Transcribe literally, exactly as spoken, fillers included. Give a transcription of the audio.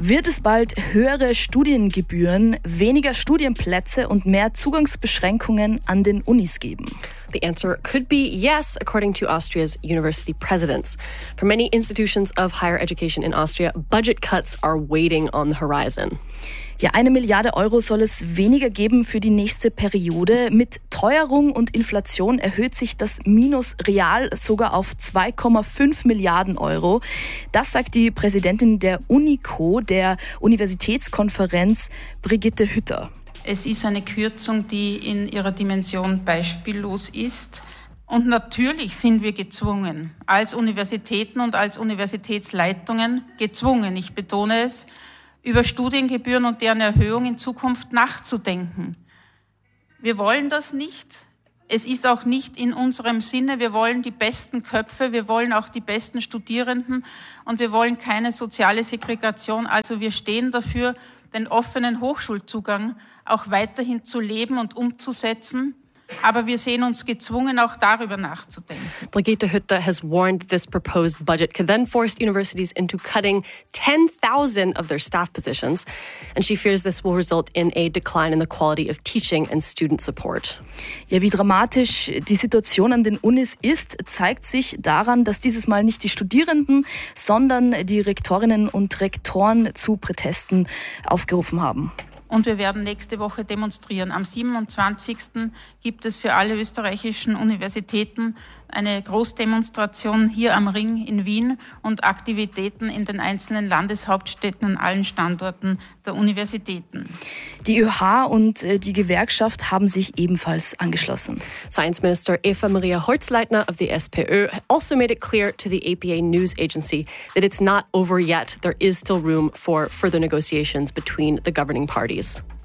Wird es bald höhere Studiengebühren, weniger Studienplätze und mehr Zugangsbeschränkungen an den Unis geben? The answer could be yes, according to Austria's university presidents. For many institutions of higher education in Austria, budget cuts are waiting on the horizon. Ja, eine Milliarde Euro soll es weniger geben für die nächste Periode. Mit Teuerung und Inflation erhöht sich das Minus real sogar auf zwei Komma fünf Milliarden Euro. Das sagt die Präsidentin der UNICO, der Universitätskonferenz, Brigitte Hütter. Es ist eine Kürzung, die in ihrer Dimension beispiellos ist. Und natürlich sind wir gezwungen, als Universitäten und als Universitätsleitungen gezwungen, ich betone es, über Studiengebühren und deren Erhöhung in Zukunft nachzudenken. Wir wollen das nicht. Es ist auch nicht in unserem Sinne. Wir wollen die besten Köpfe, wir wollen auch die besten Studierenden und wir wollen keine soziale Segregation. Also wir stehen dafür, den offenen Hochschulzugang auch weiterhin zu leben und umzusetzen. Aber wir sehen uns gezwungen, auch darüber nachzudenken. Brigitte Hütter has warned this proposed budget could then force universities into cutting ten thousand of their staff positions. And she fears this will result in a decline in the quality of teaching and student support. Ja, wie dramatisch die Situation an den Unis ist, zeigt sich daran, dass dieses Mal nicht die Studierenden, sondern die Rektorinnen und Rektoren zu Protesten aufgerufen haben. Und wir werden nächste Woche demonstrieren. Am siebenundzwanzigsten gibt es für alle österreichischen Universitäten eine Großdemonstration hier am Ring in Wien und Aktivitäten in den einzelnen Landeshauptstädten an allen Standorten der Universitäten. Die ÖH und die Gewerkschaft haben sich ebenfalls angeschlossen. Science Minister Eva Maria Holzleitner of the SPÖ also made it clear to the A P A news agency that it's not over yet. There is still room for further negotiations between the governing parties.